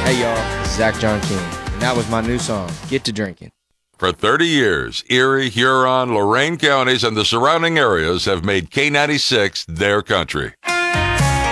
Hey y'all, it's Zach John King, and that was my new song, Get to Drinking. For 30 years, Erie, Huron, Lorain counties, and the surrounding areas have made K96 their country.